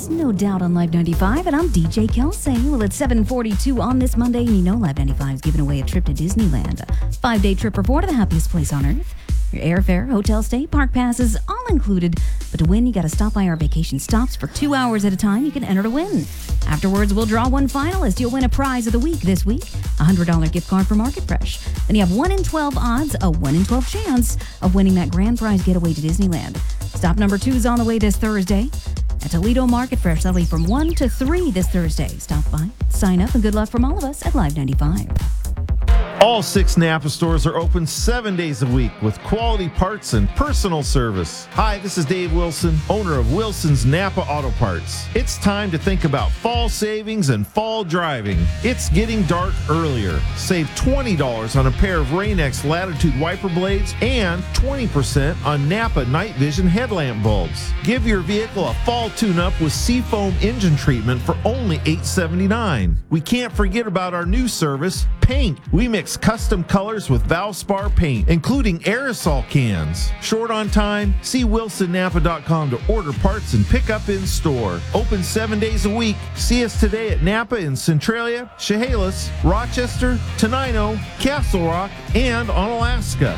There's no doubt on Live 95, and I'm DJ Kelsey. Well, it's 7:42 on this Monday, and you know Live 95 is giving away a trip to Disneyland. A 5-day trip for 4 to the happiest place on earth. Your airfare, hotel stay, park passes, all included. But to win, you got to stop by our vacation stops for 2 hours at a time. You can enter to win. Afterwards, we'll draw one finalist. You'll win a prize of the week this week, a $100 gift card for Market Fresh. Then you have 1 in 12 odds, a 1 in 12 chance of winning that grand prize getaway to Disneyland. Stop number 2 is on the way this Thursday at Toledo Market Fresh. That'll be from 1 to 3 this Thursday. Stop by, sign up, and good luck from all of us at Live 95. All 6 Napa stores are open 7 days a week with quality parts and personal service. Hi, this is Dave Wilson, owner of Wilson's Napa Auto Parts. It's time to think about fall savings and fall driving. It's getting dark earlier. Save $20 on a pair of Rain-X Latitude wiper blades and 20% on Napa night vision headlamp bulbs. Give your vehicle a fall tune-up with Seafoam engine treatment for only $8.79. We can't forget about our new service, paint. We mix custom colors with Valspar paint, including aerosol cans. Short on time? See WilsonNapa.com to order parts and pick up in store. Open 7 days a week. See us today at Napa in Centralia, Chehalis, Rochester, Tenino, Castle Rock, and on Alaska.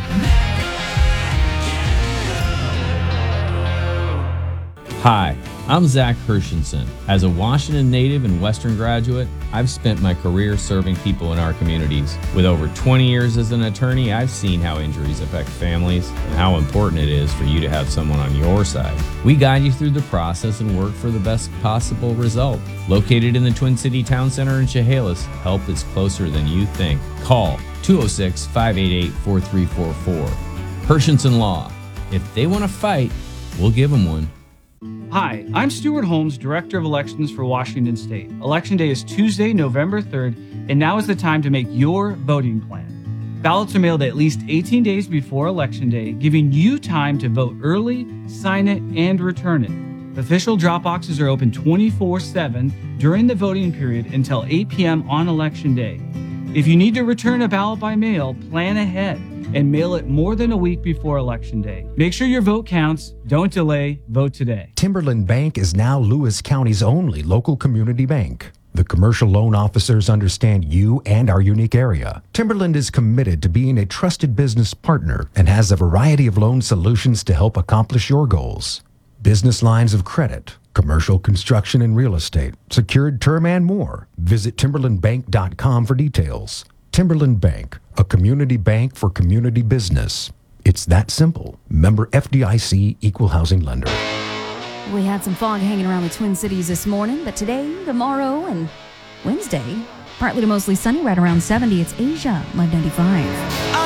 Hi, I'm Zach Hershenson. As a Washington native and Western graduate, I've spent my career serving people in our communities. With over 20 years as an attorney, I've seen how injuries affect families and how important it is for you to have someone on your side. We guide you through the process and work for the best possible result. Located in the Twin City Town Center in Chehalis, help is closer than you think. Call 206-588-4344. Hershenson Law. If they want to fight, we'll give them one. Hi, I'm Stuart Holmes, Director of Elections for Washington State. Election Day is Tuesday, November 3rd, and now is the time to make your voting plan. Ballots are mailed at least 18 days before Election Day, giving you time to vote early, sign it, and return it. Official drop boxes are open 24/7 during the voting period until 8 p.m. on Election Day. If you need to return a ballot by mail, plan ahead and mail it more than a week before Election Day. Make sure your vote counts. Don't delay. Vote today. Timberland Bank is now Lewis County's only local community bank. The commercial loan officers understand you and our unique area. Timberland is committed to being a trusted business partner and has a variety of loan solutions to help accomplish your goals. Business lines of credit, commercial construction and real estate, secured term, and more. Visit timberlandbank.com for details. Timberland Bank, a community bank for community business. It's that simple. Member FDIC, Equal Housing Lender. We had some fog hanging around the Twin Cities this morning, but today, tomorrow, and Wednesday, partly to mostly sunny, right around 70. It's Asia, Live 95.